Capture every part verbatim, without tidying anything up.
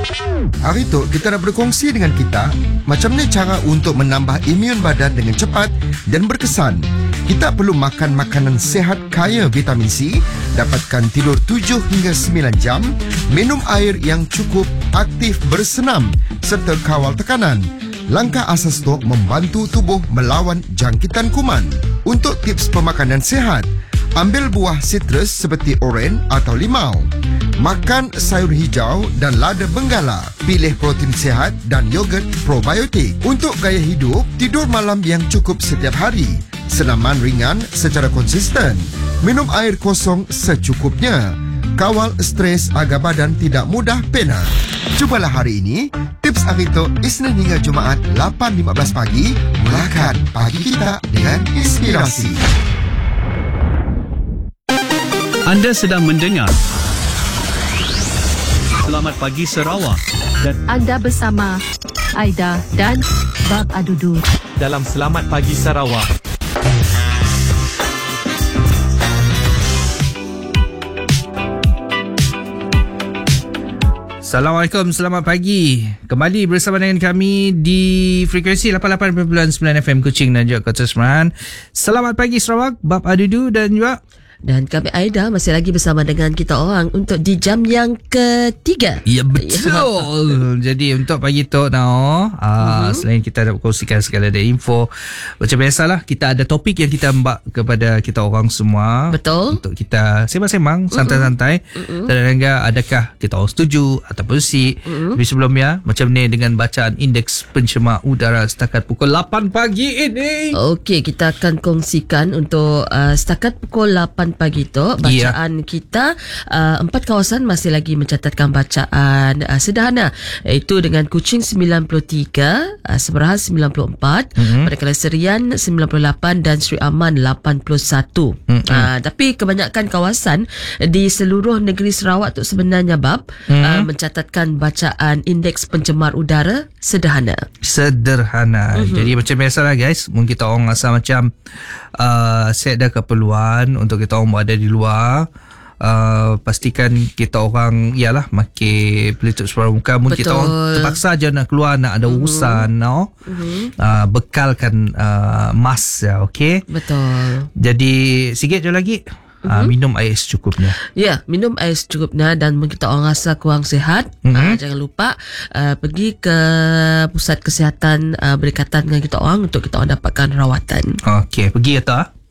Hari tu kita nak berkongsi dengan kita macam mana cara untuk menambah imun badan dengan cepat dan berkesan. Kita perlu makan makanan sihat kaya vitamin C, dapatkan tidur tujuh hingga sembilan jam, minum air yang cukup, aktif bersenam serta kawal tekanan. Langkah asas tu membantu tubuh melawan jangkitan kuman. Untuk tips pemakanan sihat, ambil buah sitrus seperti oren atau limau. Makan sayur hijau dan lada benggala. Pilih protein sihat dan yogurt probiotik. Untuk gaya hidup, tidur malam yang cukup setiap hari. Senaman ringan secara konsisten. Minum air kosong secukupnya. Kawal stres agar badan tidak mudah pena. Cubalah hari ini. Tips Arito Isnin hingga Jumaat lapan lima belas pagi. Mulakan pagi kita dengan inspirasi. Anda sedang mendengar Selamat Pagi Sarawak dan Anda bersama Aida dan Bab Adudu dalam Selamat Pagi Sarawak. Assalamualaikum, selamat pagi. Kembali bersama dengan kami di frekuensi lapan puluh lapan perpuluhan sembilan F M Kuching dan juga Kota Sembilan. Selamat pagi Sarawak, Bab Adudu dan juga dan kami Aida masih lagi bersama dengan kita orang untuk di jam yang ketiga. Ya, betul. Jadi untuk pagi tu now, uh, uh-huh. selain kita nak kongsikan segala ada info, macam biasalah kita ada topik yang kita embak kepada kita orang semua. Betul. Untuk kita sembang-sembang, santai-santai. Uh-huh. Dan adakah kita orang setuju ataupun si. Uh-huh. Tapi sebelumnya, macam ni dengan bacaan indeks pencemar udara setakat pukul lapan pagi ini. Okey, kita akan kongsikan untuk uh, setakat pukul lapan pagi tu bacaan yeah. kita uh, empat kawasan masih lagi mencatatkan bacaan uh, sederhana, iaitu dengan Kuching sembilan puluh tiga, uh, Seberahan sembilan puluh empat, mm-hmm. Padakala Serian sembilan puluh lapan dan Sri Aman lapan puluh satu. Mm-hmm. Uh, tapi kebanyakan kawasan di seluruh negeri Sarawak tu sebenarnya Bab mm-hmm. uh, mencatatkan bacaan indeks pencemar udara sederhana. Sederhana. Mm-hmm. Jadi macam biasalah guys, mungkin kita orang rasa macam uh, set dah keperluan untuk kita orang berada di luar, uh, pastikan kita orang ialah makin pelitup separuh muka. Mungkin kita orang terpaksa je nak keluar, nak ada urusan, mm-hmm. no? mm-hmm. uh, bekalkan uh, mask ya, okey? Betul. Jadi sikit je lagi, uh, mm-hmm. minum air secukupnya. Ya, minum air secukupnya. Dan kita orang rasa kurang sihat, mm-hmm. uh, jangan lupa uh, pergi ke pusat kesihatan uh, berdekatan dengan kita orang untuk kita orang dapatkan rawatan. Okey, pergi atau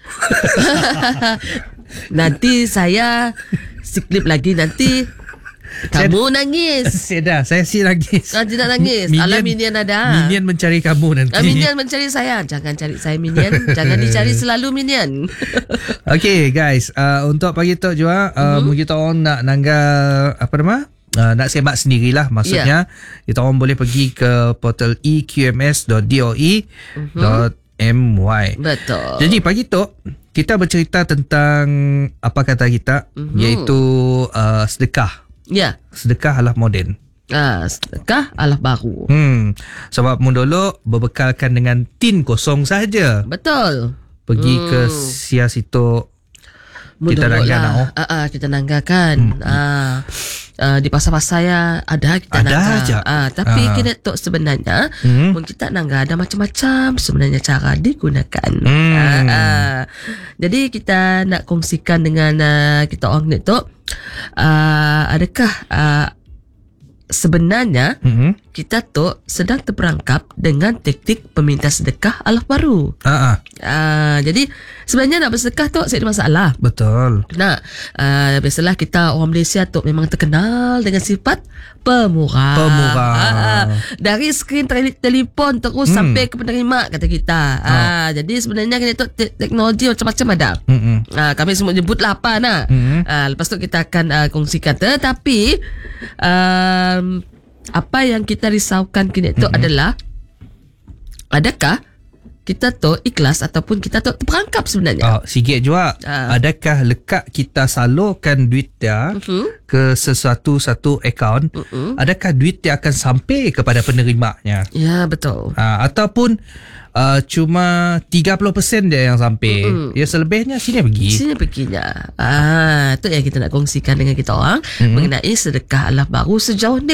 nanti saya siklip lagi, nanti kamu saya, nangis. Saya dah, saya si nangis. Ah, tidak nangis. Minion, Alah Minion ada. Minion mencari kamu nanti. Ah, Minion mencari saya. Jangan cari saya Minion. Jangan dicari selalu Minion. Okay guys, uh, untuk pagi tu juga uh, mm-hmm. kita orang nak nanggar apa nama? Uh, nak semak sendirilah. Maksudnya yeah. kita orang boleh pergi ke portal e q m s dot d o e dot m y. Betul. Jadi pagi tu kita bercerita tentang apa kata kita, mm-hmm. iaitu uh, sedekah. Ya. Yeah. Sedekah ala moden. Ah, sedekah ala baru. Hmm. Sebab mun dulu berbekalkan dengan tin kosong saja. Betul. Pergi hmm. ke sia situ kita nanggar lah. oh. Ah, ah, kita nanggarkan. Hmm. Ah. Uh, di pasar-pasar ya ada kita ada nanggar. Aja. Uh, tapi uh. kita tu sebenarnya hmm. kita nanggar ada macam-macam sebenarnya cara digunakan. Hmm. Uh, uh. Jadi kita nak kongsikan dengan uh, kita orang ni tu, uh, adakah uh, sebenarnya mm-hmm. kita tu sedang terperangkap dengan taktik peminta sedekah ala baru. Uh-huh. Uh, jadi sebenarnya nak bersedekah tu tak ada masalah. Betul. Nah, uh, biasalah kita orang Malaysia tu memang terkenal dengan sifat pemurah. Pemurah. Uh, uh, dari skrin tele- telefon terus hmm. sampai ke penerima kata kita. Uh. Uh, jadi sebenarnya kita tu te- teknologi macam-macam ada. Mm-hmm. Uh, kami semua nyebutlah apa nah. Mm-hmm. Uh, lepas tu kita akan uh, kongsikan. Tetapi um, apa yang kita risaukan kini tu mm-hmm. adalah adakah kita tu ikhlas ataupun kita tu terperangkap sebenarnya. Oh, sikit juga. Uh. Adakah lekat kita salurkan duit dia uh-huh. ke sesuatu satu akaun, uh-uh. adakah duit dia akan sampai kepada penerimanya? Ya, betul. Uh, ataupun uh, cuma tiga puluh peratus dia yang sampai. Uh-uh. Ya, selebihnya sini pergi. Sini perginya. Ah, itu yang kita nak kongsikan dengan kita orang uh-huh. mengenai sedekah ala baru sejauh ni.